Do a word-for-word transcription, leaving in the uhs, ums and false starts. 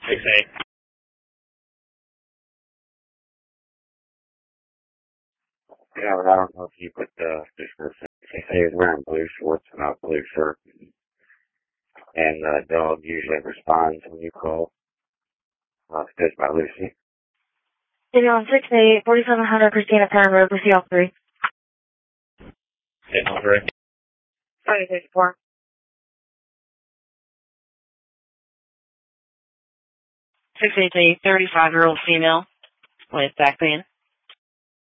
six eight. Yeah, but I don't know if you put the description. They say he was wearing blue shorts and a blue shirt. And the dog usually responds when you call. Uh, it's just by Lucy. City on six eight, forty-seven hundred Christina Perrin Road, Lucy all three. Six three. Sorry, six four. six eight eight, thirty-five-year-old female with back pain.